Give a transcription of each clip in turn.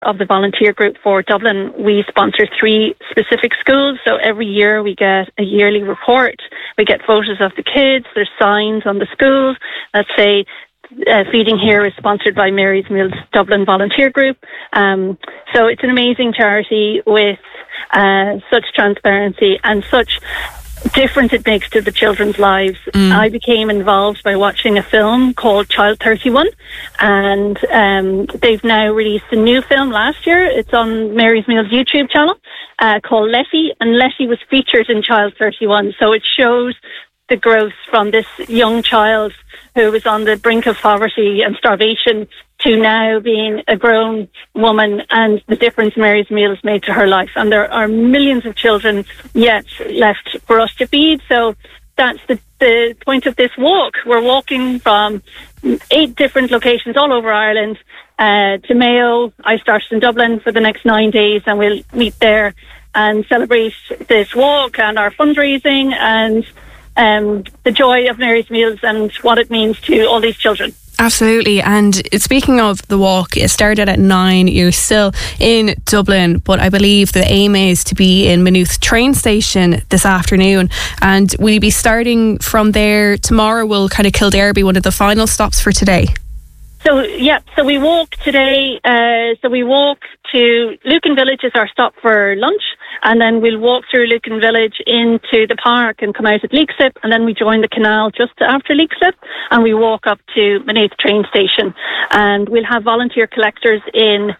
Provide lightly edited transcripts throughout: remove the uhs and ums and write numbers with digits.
of the volunteer group for Dublin, we sponsor 3 specific schools. So every year we get a yearly report. We get photos of the kids. There's signs on the schools that say, Feeding Here is sponsored by Mary's Meals Dublin Volunteer Group. So it's an amazing charity with such transparency and such difference it makes to the children's lives. I became involved by watching a film called Child 31, and they've now released a new film last year. It's on Mary's Meals YouTube channel called Letty, and Letty was featured in Child 31. So it shows the growth from this young child who was on the brink of poverty and starvation to now being a grown woman, and the difference Mary's Meals made to her life. And there are millions of children yet left for us to feed. So that's the point of this walk. We're walking from 8 different locations all over Ireland to Mayo. I started in Dublin for the next 9 days, and we'll meet there and celebrate this walk and our fundraising and the joy of Mary's Meals and what it means to all these children. Absolutely. And speaking of the walk, it started at 9. You're still in Dublin, but I believe the aim is to be in Maynooth train station this afternoon. And will you be starting from there tomorrow? Will kind of Kildare be one of the final stops for today? So we walk today. So we walk to Lucan Village is our stop for lunch, and then we'll walk through Lucan Village into the park and come out at Leixlip, and then we join the canal just after Leixlip, and we walk up to Maynooth train station, and we'll have volunteer collectors in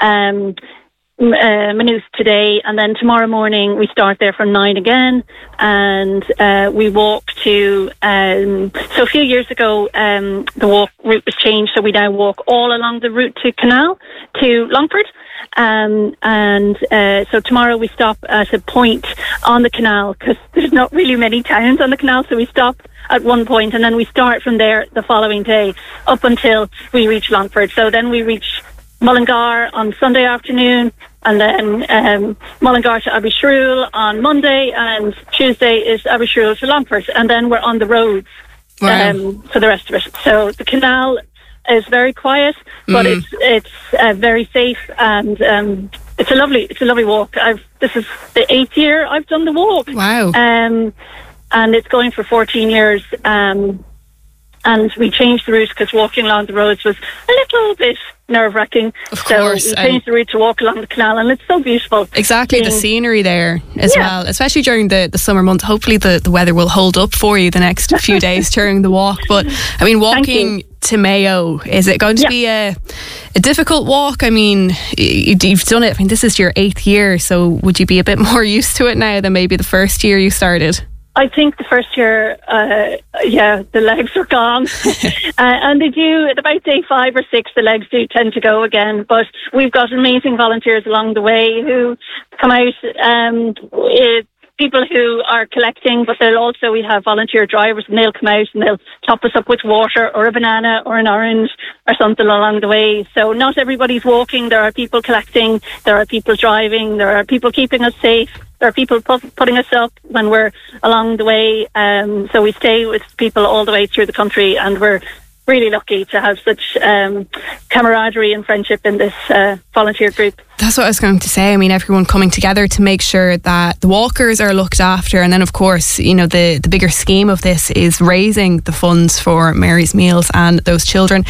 Maynooth today, and then tomorrow morning we start there from 9 again, and we walk to so a few years ago the walk route was changed, so we now walk all along the route to Canal to Longford, and so tomorrow we stop at a point on the canal because there's not really many towns on the canal, so we stop at one point and then we start from there the following day up until we reach Longford. So then we reach Mullingar on Sunday afternoon, and then Mullingar to Abbeyshrew on Monday, and Tuesday is Abbeyshrew to Longford, and then we're on the roads for the rest of it. So the canal is very quiet, but it's very safe, and it's a lovely walk. This is the 8th year I've done the walk. Wow. And it's going for 14 years. And we changed the route because walking along the roads was a little bit nerve-wracking. So we changed the route to walk along the canal, and it's so beautiful. Exactly, the scenery there as well, especially during the summer months. Hopefully the weather will hold up for you the next few days during the walk. But I mean, walking to Mayo, is it going to be a difficult walk? I mean, you've done it. I mean, this is your 8th year, so would you be a bit more used to it now than maybe the first year you started? I think the first year, the legs are gone. And they do, at about day 5 or 6, the legs do tend to go again. But we've got amazing volunteers along the way who come out, people who are collecting, but we have volunteer drivers, and they'll come out and they'll top us up with water or a banana or an orange or something along the way. So not everybody's walking. There are people collecting, there are people driving, there are people keeping us safe. There are people putting us up when we're along the way. So we stay with people all the way through the country, and we're really lucky to have such camaraderie and friendship in this volunteer group. That's what I was going to say. I mean, everyone coming together to make sure that the walkers are looked after, and then of course, you know, the bigger scheme of this is raising the funds for Mary's Meals and those children.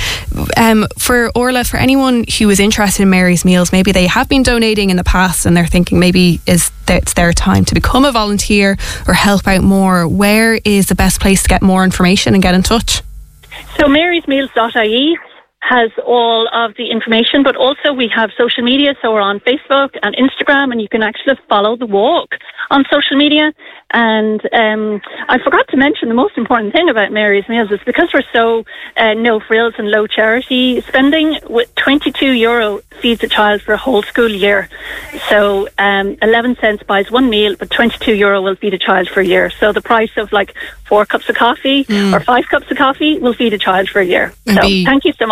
For Orla, for anyone who is interested in Mary's Meals, maybe they have been donating in the past and they're thinking maybe it's their time to become a volunteer or help out more, where is the best place to get more information and get in touch? So marysmeals.ie has all of the information, but also we have social media. So we're on Facebook and Instagram, and you can actually follow the walk on social media. And I forgot to mention the most important thing about Mary's Meals is because we're so no frills and low charity spending, with €22 feeds a child for a whole school year. So 11 cents buys one meal, but €22 will feed a child for a year. So the price of like 4 cups of coffee or 5 cups of coffee will feed a child for a year. So thank you so much.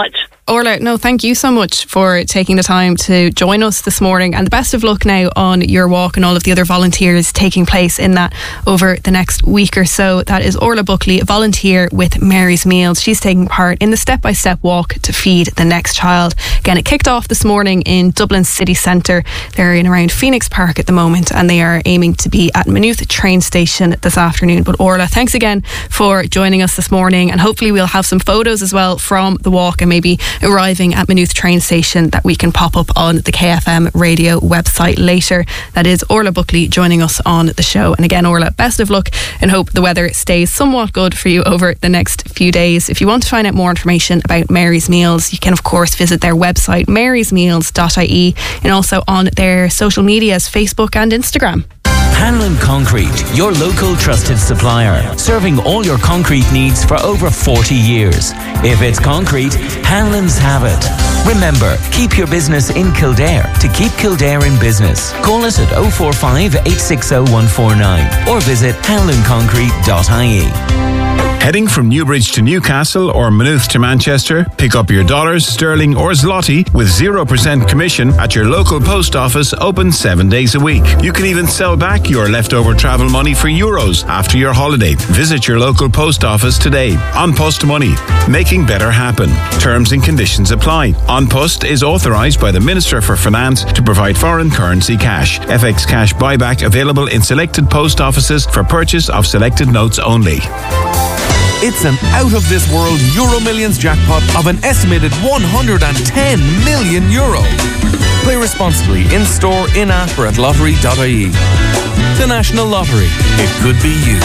Orla, no, thank you so much for taking the time to join us this morning, and the best of luck now on your walk and all of the other volunteers taking place in that over the next week or so. That is Orla Buckley, a volunteer with Mary's Meals. She's taking part in the step-by-step walk to feed the next child. Again, it kicked off this morning in Dublin city centre. They're in around Phoenix Park at the moment, and they are aiming to be at Maynooth train station this afternoon. But Orla, thanks again for joining us this morning, and hopefully we'll have some photos as well from the walk and maybe arriving at Maynooth train station that we can pop up on the KFM radio website later. That is Orla Buckley joining us on the show. And again, Orla, best of luck, and hope the weather stays somewhat good for you over the next few days. If you want to find out more information about Mary's Meals, you can of course visit their website marysmeals.ie, and also on their social medias, Facebook and Instagram. Hanlon Concrete, your local trusted supplier, serving all your concrete needs for over 40 years. If it's concrete, Hanlon's have it. Remember, keep your business in Kildare to keep Kildare in business. Call us at 045 860 149 or visit hanlonconcrete.ie. Heading from Newbridge to Newcastle or Maynooth to Manchester, pick up your dollars, sterling or zloty with 0% commission at your local post office, open 7 days a week. You can even sell back your leftover travel money for euros after your holiday. Visit your local post office today. An Post Money, making better happen. Terms and conditions apply. An Post is authorised by the Minister for Finance to provide foreign currency cash. FX cash buyback available in selected post offices for purchase of selected notes only. It's an out-of-this-world Euro Millions jackpot of an estimated €110 million. Play responsibly in-store, in-app or at lottery.ie. The National Lottery. It could be you.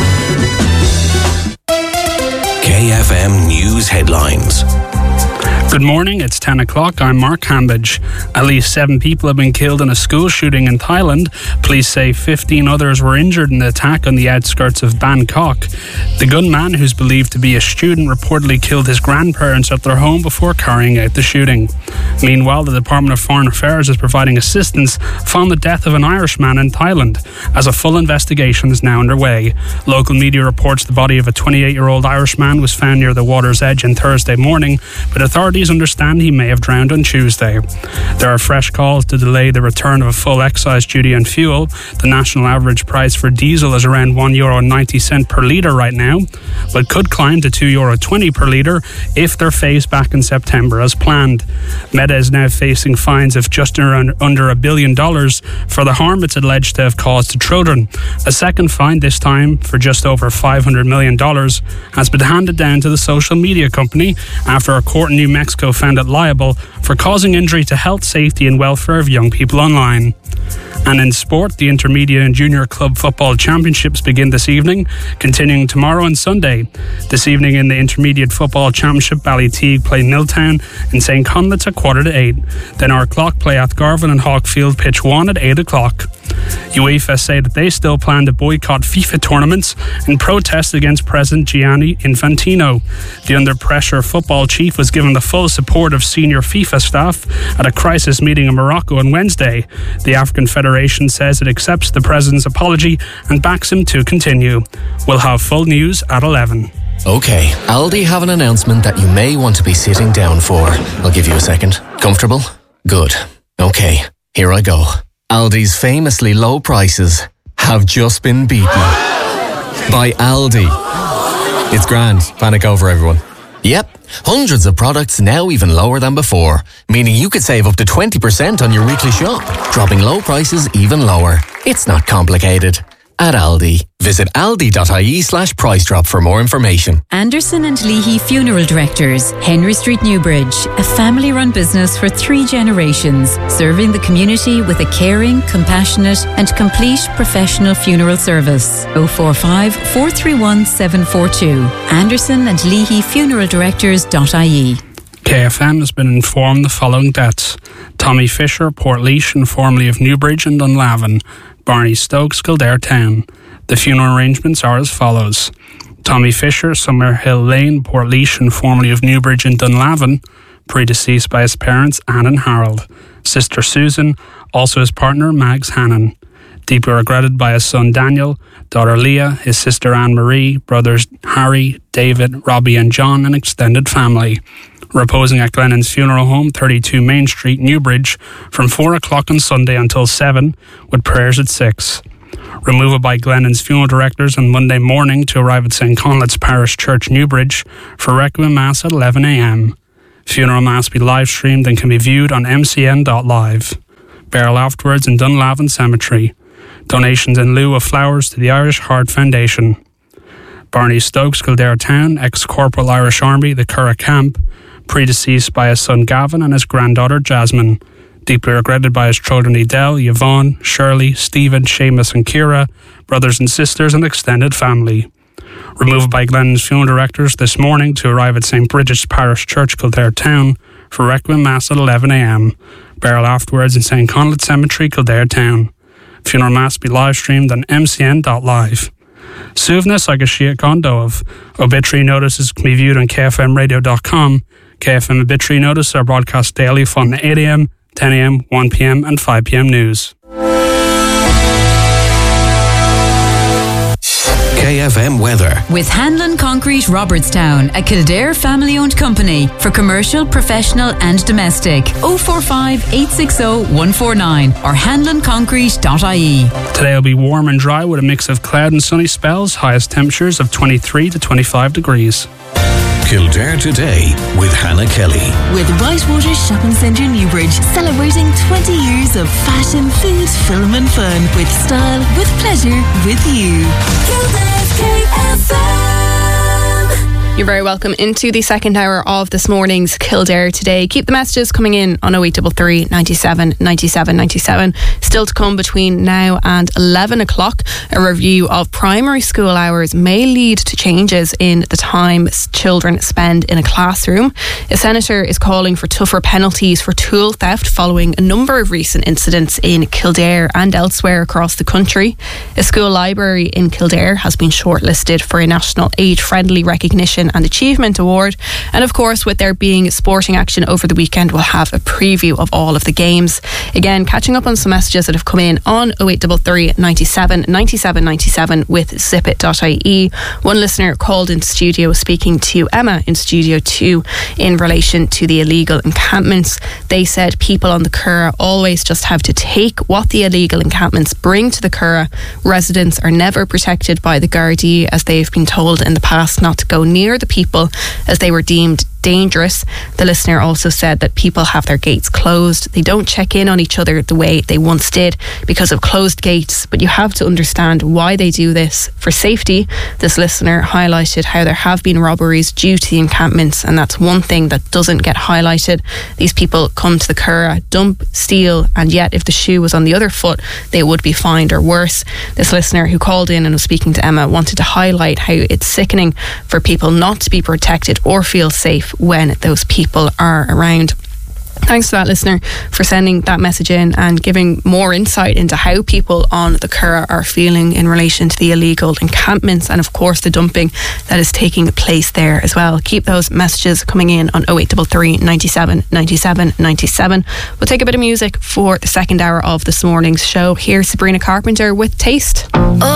KFM News Headlines. Good morning, it's 10 o'clock. I'm Mark Hambidge. At least 7 people have been killed in a school shooting in Thailand. Police say 15 others were injured in the attack on the outskirts of Bangkok. The gunman, who's believed to be a student, reportedly killed his grandparents at their home before carrying out the shooting. Meanwhile, the Department of Foreign Affairs is providing assistance following the death of an Irishman in Thailand, as a full investigation is now underway. Local media reports the body of a 28-year-old Irishman was found near the water's edge on Thursday morning, but authorities understand he may have drowned on Tuesday. There are fresh calls to delay the return of a full excise duty on fuel. The national average price for diesel is around €1.90 per litre right now, but could climb to €2.20 per litre if they're phased back in September as planned. Meta is now facing fines of just under $1 billion for the harm it's alleged to have caused to children. A second fine, this time for just over $500 million, has been handed down to the social media company after a court in New Mexico found it liable for causing injury to health, safety and welfare of young people online. And in sport, the Intermediate and Junior Club Football Championships begin this evening, continuing tomorrow and Sunday. This evening in the Intermediate Football Championship, Ballyteague play Milltown and St. Conleth's at 7:45. Then our Clock play Athgarvan and Hawkfield pitch 1 at 8 o'clock. UEFA say that they still plan to boycott FIFA tournaments in protest against President Gianni Infantino. The under-pressure football chief was given the full support of senior FIFA staff at a crisis meeting in Morocco on Wednesday. The African Federation says it accepts the president's apology and backs him to continue. We'll have full news at 11. Okay, Aldi have an announcement that you may want to be sitting down for. I'll give you a second. Comfortable? Good. Okay, here I go. Aldi's famously low prices have just been beaten by Aldi. It's grand. Panic over, everyone. Yep, hundreds of products now even lower than before, meaning you could save up to 20% on your weekly shop, dropping low prices even lower. It's not complicated. At Aldi. Visit aldi.ie/price drop for more information. Anderson and Leahy Funeral Directors, Henry Street, Newbridge, a family-run business for 3 generations, serving the community with a caring, compassionate and complete professional funeral service. 045 431 742. Anderson and Leahy Funeral Directors.ie. KFM has been informed the following deaths: Tommy Fisher, Portlaoise and formerly of Newbridge and Dunlavin; Barney Stokes, Kildare Town. The funeral arrangements are as follows: Tommy Fisher, Summerhill Lane, Portlaoise and formerly of Newbridge and Dunlavin, predeceased by his parents Anne and Harold; sister Susan, also his partner Mags Hannon. Deeply regretted by his son Daniel, daughter Leah, his sister Anne-Marie, brothers Harry, David, Robbie and John and extended family. reposing at Glennon's Funeral Home, 32 Main Street, Newbridge, from 4 o'clock on Sunday until 7, with prayers at 6. Removal by Glennon's funeral directors on Monday morning to arrive at St. Conleth's Parish Church, Newbridge, for Requiem Mass at 11 a.m. Funeral Mass will be live streamed and can be viewed on mcn.live. Burial afterwards in Dunlavin Cemetery. Donations in lieu of flowers to the Irish Heart Foundation. Barney Stokes, Kildare Town, ex-Corporal Irish Army, the Curragh Camp, predeceased by his son Gavin and his granddaughter Jasmine. Deeply regretted by his children Edel, Yvonne, Shirley, Stephen, Seamus and Ciara, brothers and sisters and extended family. Removed by Glennon's funeral directors this morning to arrive at St. Bridget's Parish Church, Kildare Town, for Requiem Mass at 11 a.m. Burial afterwards in St. Conleth Cemetery, Kildare Town. Funeral Mass be live streamed on mcn.live. Suvna agus Condov. Obituary notices can be viewed on kfmradio.com. KFM obituary notices are broadcast daily from 8 a.m, 10 a.m, 1 p.m, and 5 p.m. news. KFM weather. With Hanlon Concrete Robertstown, a Kildare family-owned company for commercial, professional and domestic. 045 860 149 or hanlonconcrete.ie. Today will be warm and dry with a mix of cloud and sunny spells, highest temperatures of 23 to 25 degrees. Kildare Today with Hannah Kelly. With Whitewater Shopping Centre Newbridge, celebrating 20 years of fashion, food, film and fun. With style, with pleasure, with you. Kildare's KFM. You're very welcome into the second hour of this morning's Kildare Today. Keep the messages coming in on 0833 97 97 97. Still to come between now and 11 o'clock. A review of primary school hours may lead to changes in the time children spend in a classroom. A senator is calling for tougher penalties for tool theft following a number of recent incidents in Kildare and elsewhere across the country. A school library in Kildare has been shortlisted for a National Age-Friendly Recognition and Achievement Award, and of course with there being sporting action over the weekend we'll have a preview of all of the games. Again, catching up on some messages that have come in on 0833 97 97 97 with zipit.ie. One listener called into studio speaking to Emma in Studio 2 in relation to the illegal encampments. They said people on the Curragh always just have to take what the illegal encampments bring to the Curragh. Residents are never protected by the Gardaí, as they've been told in the past not to go near the people as they were deemed dangerous. The listener also said that people have their gates closed. They don't check in on each other the way they once did because of closed gates, but you have to understand why they do this. For safety, this listener highlighted how there have been robberies due to the encampments, and that's one thing that doesn't get highlighted. These people come to the Curragh, dump, steal, and yet if the shoe was on the other foot, they would be fined or worse. This listener who called in and was speaking to Emma wanted to highlight how it's sickening for people not to be protected or feel safe when those people are around. Thanks to that listener for sending that message in and giving more insight into how people on the Curragh are feeling in relation to the illegal encampments and of course the dumping that is taking place there as well. Keep those messages coming in on 0833 97 97 97. We'll take a bit of music for the second hour of this morning's show. Here's Sabrina Carpenter with Taste.